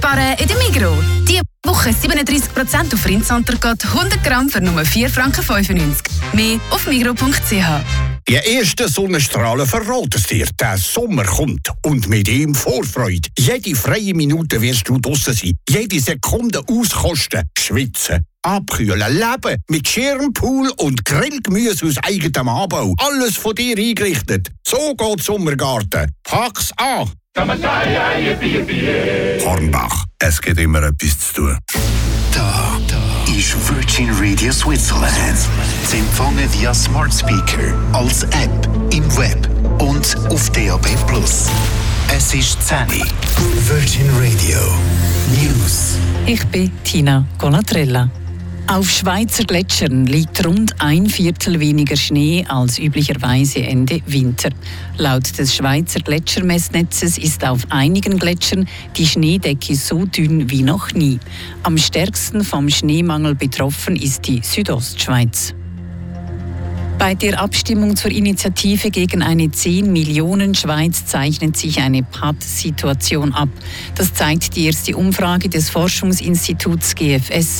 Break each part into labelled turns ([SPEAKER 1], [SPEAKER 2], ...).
[SPEAKER 1] Sparen in der Migros. Diese Woche 37% auf Rindsontergott, 100 Gramm für nur 4,95 Franken. Mehr auf migros.ch.
[SPEAKER 2] Die ersten Sonnenstrahlen verraten es dir. Der Sommer kommt und mit ihm Vorfreude. Jede freie Minute wirst du draussen sein. Jede Sekunde auskosten, schwitzen, abkühlen, leben mit Schirmpool und Grillgemüse aus eigenem Anbau. Alles von dir eingerichtet. So geht Sommergarten. Pack's an! Hornbach, es gibt immer etwas zu tun.
[SPEAKER 3] Da ist Virgin Radio Switzerland. Sie empfangen via Smart Speaker, als App, im Web und auf DAB+. Es ist 10 Uhr. Virgin Radio News.
[SPEAKER 4] Ich bin Tina Colatrella. Auf Schweizer Gletschern liegt rund 1/4 weniger Schnee als üblicherweise Ende Winter. Laut des Schweizer Gletschermessnetzes ist auf einigen Gletschern die Schneedecke so dünn wie noch nie. Am stärksten vom Schneemangel betroffen ist die Südostschweiz. Bei der Abstimmung zur Initiative gegen eine 10 Millionen Schweiz zeichnet sich eine Pattsituation ab. Das zeigt die erste Umfrage des Forschungsinstituts GFS.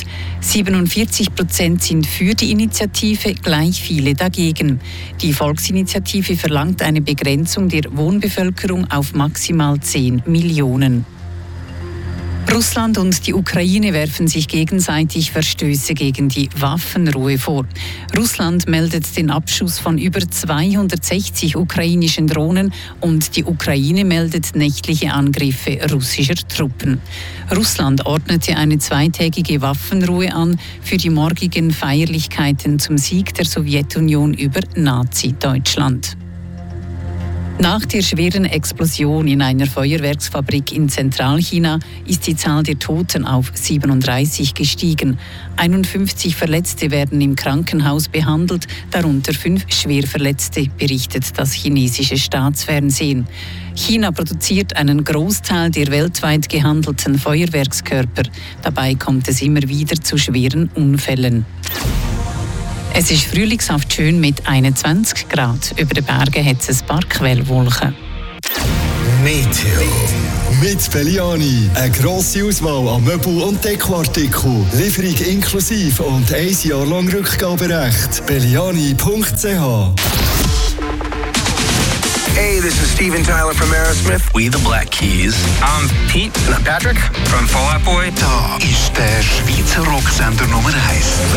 [SPEAKER 4] 47% sind für die Initiative, gleich viele dagegen. Die Volksinitiative verlangt eine Begrenzung der Wohnbevölkerung auf maximal 10 Millionen. Russland und die Ukraine werfen sich gegenseitig Verstöße gegen die Waffenruhe vor. Russland meldet den Abschuss von über 260 ukrainischen Drohnen und die Ukraine meldet nächtliche Angriffe russischer Truppen. Russland ordnete eine zweitägige Waffenruhe an für die morgigen Feierlichkeiten zum Sieg der Sowjetunion über Nazi-Deutschland. Nach der schweren Explosion in einer Feuerwerksfabrik in Zentralchina ist die Zahl der Toten auf 37 gestiegen. 51 Verletzte werden im Krankenhaus behandelt, darunter 5 Schwerverletzte, berichtet das chinesische Staatsfernsehen. China produziert einen Großteil der weltweit gehandelten Feuerwerkskörper. Dabei kommt es immer wieder zu schweren Unfällen. Es ist frühlingshaft schön mit 21 Grad. Über den Bergen hat es ein paar Quellwolken.
[SPEAKER 3] Meteo.
[SPEAKER 5] Mit Belliani. Eine grosse Auswahl an Möbel- und Dekoartikeln. Lieferung inklusive und 1 Jahr lang Rückgaberecht. Belliani.ch.
[SPEAKER 6] Hey, this is Steven Tyler from Aerosmith. We the Black Keys. I'm Pete. And I'm Patrick from Fall Out Boy.
[SPEAKER 3] Da ist der Schweizer Rocksender Nummer 1.